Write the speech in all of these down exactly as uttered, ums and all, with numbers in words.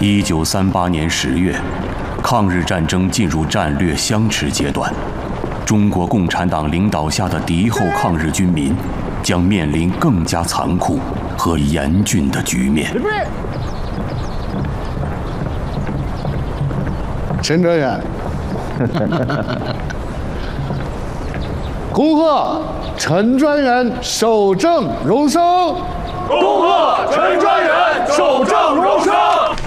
一九三八年十月，抗日战争进入战略相持阶段，中国共产党领导下的敌后抗日军民将面临更加残酷和严峻的局面。 陈专员，恭贺陈专员守正荣升！ 恭贺陈专员守正荣升！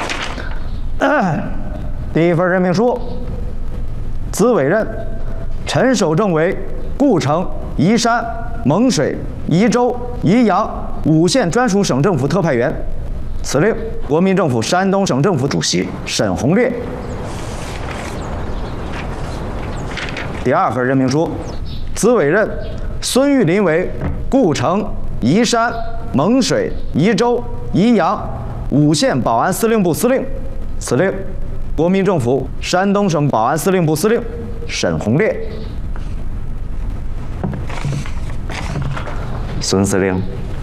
第一份任命书，兹委任陈守正为故城、宜山、蒙水、宜州、宜阳五县专属省政府特派员。此令国民政府山东省政府主席沈鸿烈。第二份任命书，兹委任孙玉林为故城、宜山、蒙水、宜州、宜阳五县保安司令部司令。此令国民政府山东省保安司令部司令沈鸿烈。孙司令，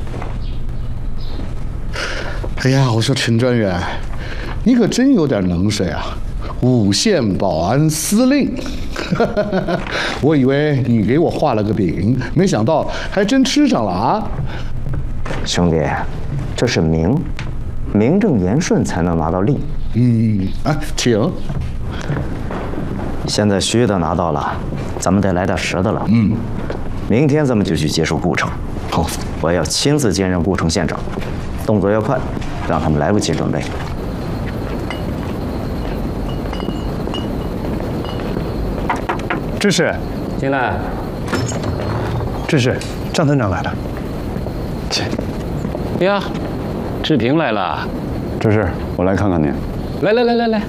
哎呀，我说陈专员，你可真有点能水啊！五县保安司令，我以为你给我画了个饼，没想到还真吃上了啊！ 兄弟，这是名，名正言顺才能拿到利。 嗯，啊，请。 现在虚的拿到了，咱们得来点实的了。嗯，明天咱们就去接收顾城。 好， 我要亲自兼任顾城县长，动作要快，让他们来不及准备。 知识， 进来。 知识，张团长来了。请。 呀，志平来了。 知识，我来看看您。 来来来来来。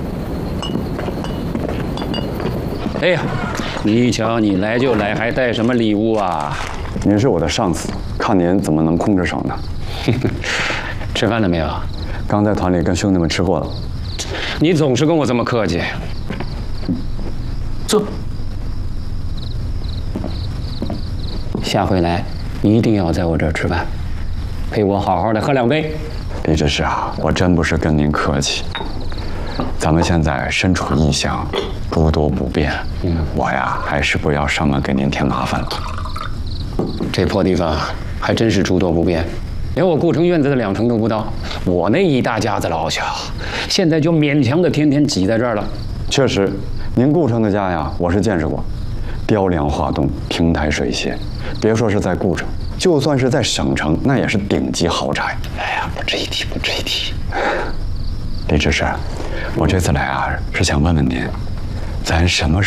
哎呀，你瞧，你来就来，还带什么礼物啊？ 您是我的上司，看您怎么能空着手呢？ 吃饭了没有？ 刚在团里跟兄弟们吃过了。 你总是跟我这么客气。坐。下回来一定要在我这儿吃饭，陪我好好的喝两杯。 李知识啊，我真不是跟您客气。咱们现在身处异乡，诸多不便，嗯，我呀还是不要上门给您添麻烦了。 这破地方还真是诸多不便，连我顾城院子的两成都不到。我那一大家子老小，现在就勉强的天天挤在这儿了。 确实，您顾城的家呀，我是见识过，雕梁画栋，亭台水榭。别说是在顾城，就算是在省城，那也是顶级豪宅。 哎呀，不值一提，不值一提。 李知识，我这次来啊，是想问问您，咱什么